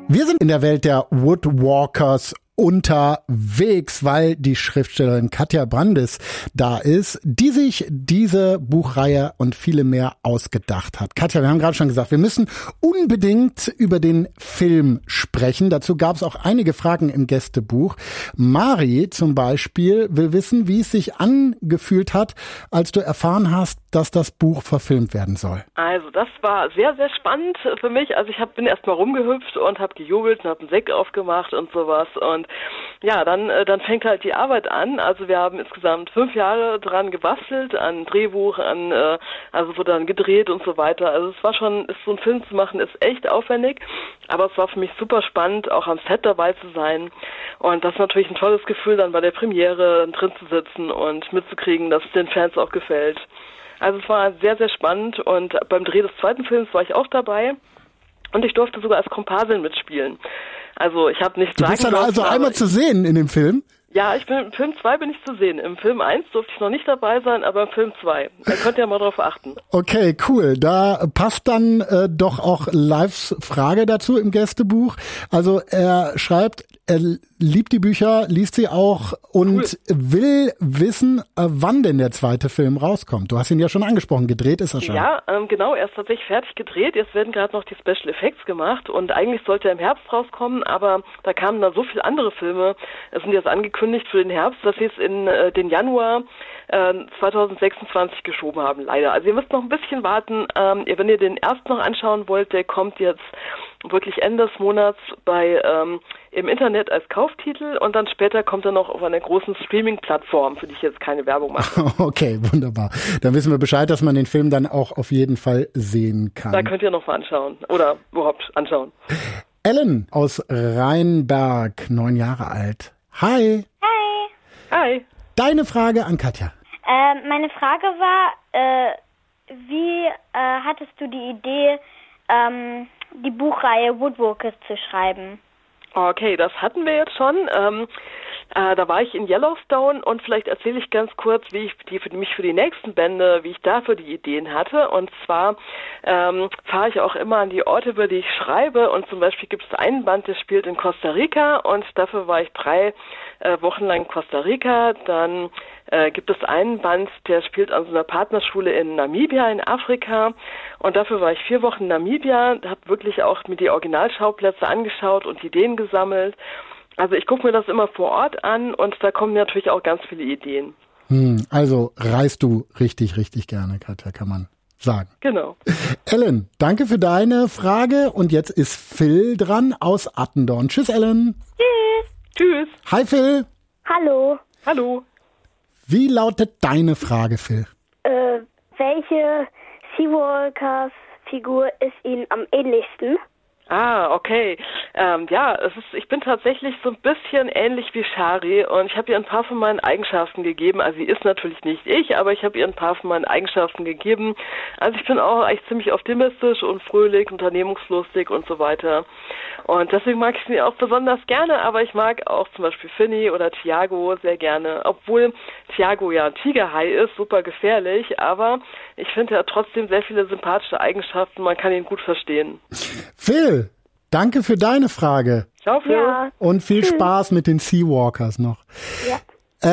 Wir sind in der Welt der Woodwalkers unterwegs, weil die Schriftstellerin Katja Brandis da ist, die sich diese Buchreihe und viele mehr ausgedacht hat. Katja, wir haben gerade schon gesagt, wir müssen unbedingt über den Film sprechen. Dazu gab es auch einige Fragen im Gästebuch. Mari zum Beispiel will wissen, wie es sich angefühlt hat, als du erfahren hast, dass das Buch verfilmt werden soll. Also das war sehr, sehr spannend für mich. Also ich bin erst mal rumgehüpft und habe gejubelt und habe einen Sekt aufgemacht und sowas. Und ja, dann fängt halt die Arbeit an. Also wir haben insgesamt 5 Jahre dran gebastelt, an Drehbuch, also wurde dann gedreht und so weiter. Also es war schon, so einen Film zu machen, ist echt aufwendig. Aber es war für mich super spannend, auch am Set dabei zu sein. Und das ist natürlich ein tolles Gefühl, dann bei der Premiere drin zu sitzen und mitzukriegen, dass es den Fans auch gefällt. Also es war sehr, sehr spannend und beim Dreh des zweiten Films war ich auch dabei und ich durfte sogar als Komparsin mitspielen. Also ich habe nicht sagen können. Du bist dann also einmal zu sehen in dem Film? Ja, im Film 2 bin ich zu sehen. Im Film 1 durfte ich noch nicht dabei sein, aber im Film 2. Da könnt ihr mal drauf achten. Okay, cool. Da passt dann doch auch Lives Frage dazu im Gästebuch. Also er schreibt, er liebt die Bücher, liest sie auch und will wissen, wann denn der zweite Film rauskommt. Du hast ihn ja schon angesprochen, gedreht ist er schon. Ja, genau, er ist tatsächlich fertig gedreht. Jetzt werden gerade noch die Special Effects gemacht und eigentlich sollte er im Herbst rauskommen, aber da kamen dann so viele andere Filme. Es sind jetzt angekündigt für den Herbst, dass sie es in den Januar 2026 geschoben haben, leider. Also ihr müsst noch ein bisschen warten. Wenn ihr den ersten noch anschauen wollt, der kommt jetzt wirklich Ende des Monats im Internet als Kauftitel und dann später kommt er noch auf einer großen Streaming-Plattform, für die ich jetzt keine Werbung mache. Okay, wunderbar. Dann wissen wir Bescheid, dass man den Film dann auch auf jeden Fall sehen kann. Da könnt ihr noch mal anschauen oder überhaupt anschauen. Ellen aus Rheinberg, 9 Jahre alt. Hi. Hi. Hi. Deine Frage an Katja. Meine Frage war, wie hattest du die Idee, die Buchreihe Woodwalkers zu schreiben? Okay, das hatten wir jetzt schon. Da war ich in Yellowstone und vielleicht erzähle ich ganz kurz, wie ich mich für die nächsten Bände, wie ich dafür die Ideen hatte. Und zwar fahre ich auch immer an die Orte, über die ich schreibe. Und zum Beispiel gibt es einen Band, der spielt in Costa Rica und dafür war ich 3 Wochen lang in Costa Rica. Dann gibt es einen Band, der spielt an so einer Partnerschule in Namibia in Afrika und dafür war ich 4 Wochen in Namibia, habe wirklich auch mir die Originalschauplätze angeschaut und Ideen gesammelt. Also ich gucke mir das immer vor Ort an und da kommen natürlich auch ganz viele Ideen. Also reist du richtig, richtig gerne, Katja, kann man sagen. Genau. Ellen, danke für deine Frage und jetzt ist Phil dran aus Attendorn. Tschüss, Ellen. Tschüss. Tschüss. Hi, Phil. Hallo. Hallo. Wie lautet deine Frage, Phil? Welche Seawalkers-Figur ist Ihnen am ähnlichsten? Ah, okay. Ich bin tatsächlich so ein bisschen ähnlich wie Shari und ich habe ihr ein paar von meinen Eigenschaften gegeben. Also sie ist natürlich nicht ich, aber ich habe ihr ein paar von meinen Eigenschaften gegeben. Also ich bin auch eigentlich ziemlich optimistisch und fröhlich, unternehmungslustig und so weiter. Und deswegen mag ich sie auch besonders gerne, aber ich mag auch zum Beispiel Finny oder Tiago sehr gerne. Obwohl Tiago ja ein Tigerhai ist, super gefährlich, aber ich finde, er hat trotzdem sehr viele sympathische Eigenschaften, man kann ihn gut verstehen. Phil, danke für deine Frage. Ciao, Phil. Ja. Und viel Spaß mit den Seawalkers noch. Ja.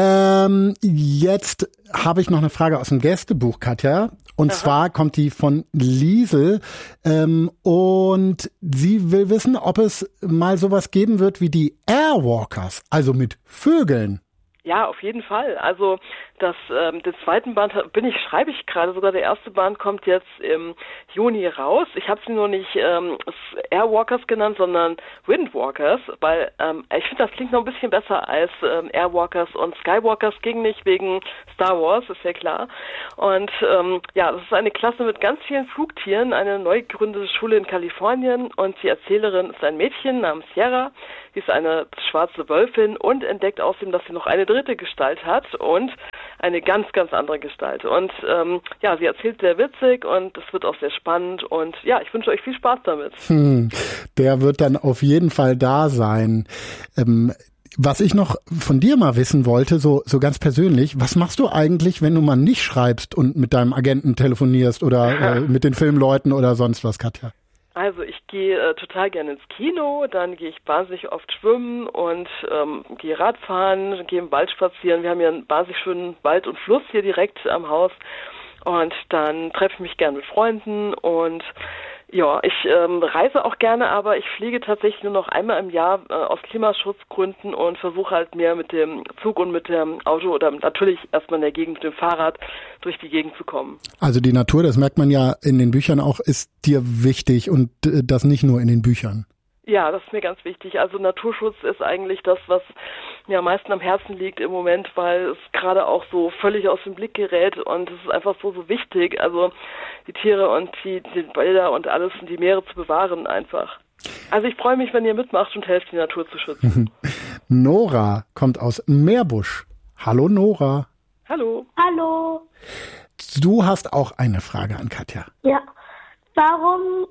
Jetzt habe ich noch eine Frage aus dem Gästebuch, Katja. Und zwar kommt die von Liesel. Und sie will wissen, ob es mal sowas geben wird wie die Airwalkers, also mit Vögeln. Ja, auf jeden Fall. Also den zweiten Band schreibe ich gerade, sogar der erste Band kommt jetzt im Juni raus. Ich habe sie nur nicht Airwalkers genannt, sondern Windwalkers, weil ich finde, das klingt noch ein bisschen besser als Airwalkers und Skywalkers ging nicht wegen Star Wars, ist ja klar. Und das ist eine Klasse mit ganz vielen Flugtieren, eine neu gegründete Schule in Kalifornien und die Erzählerin ist ein Mädchen namens Sierra, die ist eine schwarze Wölfin und entdeckt außerdem, dass sie noch eine dritte Gestalt hat und eine ganz, ganz andere Gestalt. Und sie erzählt sehr witzig und es wird auch sehr spannend und ja, ich wünsche euch viel Spaß damit. Der wird dann auf jeden Fall da sein. Was ich noch von dir mal wissen wollte, so ganz persönlich, was machst du eigentlich, wenn du mal nicht schreibst und mit deinem Agenten telefonierst oder mit den Filmleuten oder sonst was, Katja? Also ich gehe total gerne ins Kino, dann gehe ich wahnsinnig oft schwimmen und gehe Radfahren, gehe im Wald spazieren. Wir haben ja einen wahnsinnig schönen Wald und Fluss hier direkt am Haus und dann treffe ich mich gerne mit Freunden und ja, ich reise auch gerne, aber ich fliege tatsächlich nur noch einmal im Jahr aus Klimaschutzgründen und versuche halt mehr mit dem Zug und mit dem Auto oder natürlich erstmal in der Gegend mit dem Fahrrad durch die Gegend zu kommen. Also die Natur, das merkt man ja in den Büchern auch, ist dir wichtig und das nicht nur in den Büchern. Ja, das ist mir ganz wichtig. Also Naturschutz ist eigentlich das, was mir am meisten am Herzen liegt im Moment, weil es gerade auch so völlig aus dem Blick gerät und es ist einfach so wichtig, also die Tiere und die Wälder und alles und die Meere zu bewahren einfach. Also ich freue mich, wenn ihr mitmacht und helft, die Natur zu schützen. Nora kommt aus Meerbusch. Hallo Nora. Hallo. Hallo. Du hast auch eine Frage an Katja. Ja. Warum,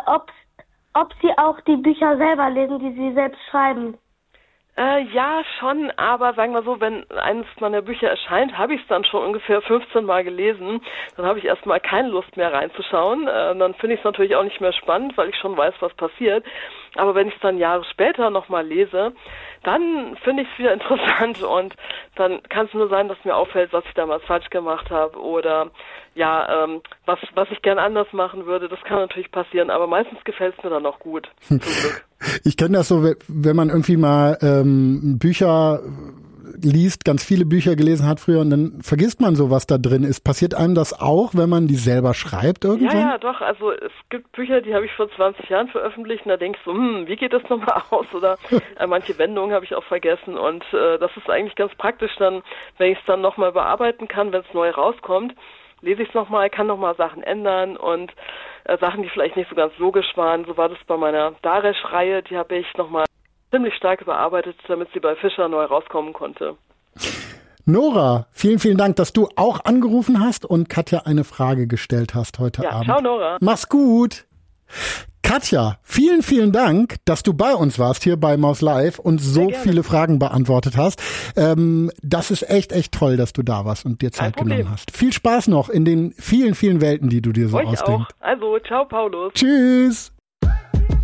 ob Sie auch die Bücher selber lesen, die Sie selbst schreiben? Ja, schon, aber sagen wir so, wenn eines meiner Bücher erscheint, habe ich es dann schon ungefähr 15 Mal gelesen. Dann habe ich erstmal keine Lust mehr reinzuschauen. Dann finde ich es natürlich auch nicht mehr spannend, weil ich schon weiß, was passiert. Aber wenn ich es dann Jahre später nochmal lese, dann finde ich es wieder interessant und dann kann es nur sein, dass mir auffällt, was ich damals falsch gemacht habe oder ja, was ich gern anders machen würde. Das kann natürlich passieren, aber meistens gefällt es mir dann auch gut, zum Glück. Ich kenne das so, wenn man irgendwie mal Bücher liest, ganz viele Bücher gelesen hat früher und dann vergisst man so, was da drin ist. Passiert einem das auch, wenn man die selber schreibt irgendwann? Ja, doch. Also es gibt Bücher, die habe ich vor 20 Jahren veröffentlicht und da denke ich so, wie geht das nochmal aus? Oder manche Wendungen habe ich auch vergessen und das ist eigentlich ganz praktisch dann, wenn ich es dann nochmal bearbeiten kann, wenn es neu rauskommt, lese ich es nochmal, kann nochmal Sachen ändern und Sachen, die vielleicht nicht so ganz logisch waren. So war das bei meiner Daresch-Reihe, die habe ich nochmal ziemlich stark überarbeitet, damit sie bei Fischer neu rauskommen konnte. Nora, vielen, vielen Dank, dass du auch angerufen hast und Katja eine Frage gestellt hast heute Abend. Ciao Nora. Mach's gut. Katja, vielen, vielen Dank, dass du bei uns warst hier bei Maus Live und so viele Fragen beantwortet hast. Das ist echt, echt toll, dass du da warst und dir Zeit genommen hast. Viel Spaß noch in den vielen, vielen Welten, die du dir so ausdenkst. Auch. Also, ciao Paulus. Tschüss.